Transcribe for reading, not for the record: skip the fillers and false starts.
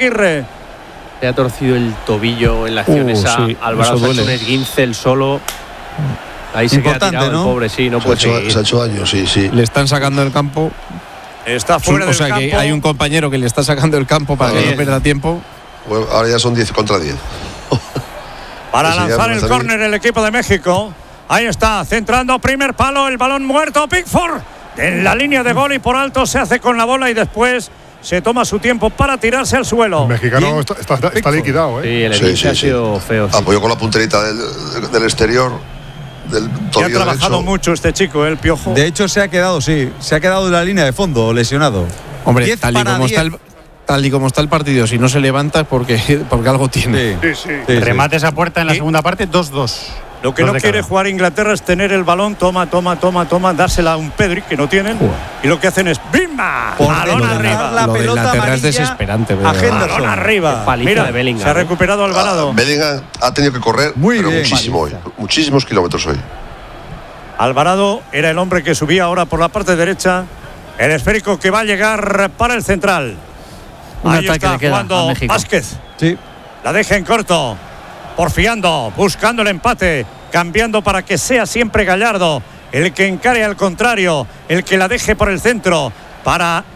Aguirre. Se ha torcido el tobillo en la acción esa. Sí, Alvarado eso ha hecho duele. un esguince el solo. Ahí se queda tirado, ¿no? el pobre, sí, no puede seguir. Se ha hecho daño, sí. Le están sacando del campo. Está fuera O del sea, campo. que hay un compañero que le está sacando del campo para que no pierda tiempo. Bueno, ahora ya son 10 contra 10. Para Ese ya lanzar me el parece a mí. córner el equipo de México. Ahí está, centrando, primer palo, el balón muerto, Pickford en la línea de gol y por alto se hace con la bola y después se toma su tiempo para tirarse al suelo. El mexicano está liquidado, Sí, el esguince ha sido feo. Sí. Apoyó con la punterita del exterior. Del Que ha tobillo trabajado derecho. mucho este chico, el Piojo. De hecho, se ha quedado en la línea de fondo, lesionado. Hombre, 10 tal y para como 10. tal y como está el partido, si no se levanta es porque algo tiene. Remate esa puerta en la segunda parte, 2-2. Lo que Dos no de quiere cada. jugar Inglaterra es tener el balón, toma, dársela a un Pedri, que no tienen. Y lo que hacen es ¡bimba! Balón Lo de arriba. la lo de pelota Inglaterra es amarilla desesperante. a ¿verdad? Henderson. Balón arriba. Qué paliza Mira, de Bellingham, se ha recuperado Alvarado. Bellingham ha tenido que correr Muy pero bien. muchísimo hoy. Muchísimos kilómetros hoy. Alvarado era el hombre que subía ahora por la parte derecha. El esférico que va a llegar para el central. Un Ahí ataque está le queda jugando a México. Vázquez. Sí. La deja en corto. Porfiando, buscando el empate. Cambiando para que sea siempre Gallardo el que encare al contrario. El que la deje por el centro para